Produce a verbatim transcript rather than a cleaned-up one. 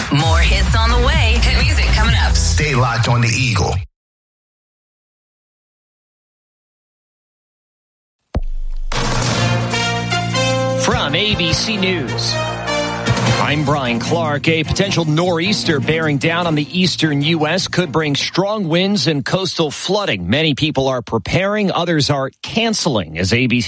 More hits on the way. Hit music coming up. Stay locked on the Eagle. From A B C News, I'm Brian Clark. A potential nor'easter bearing down on the eastern U S could bring strong winds and coastal flooding. Many people are preparing, others are canceling as A B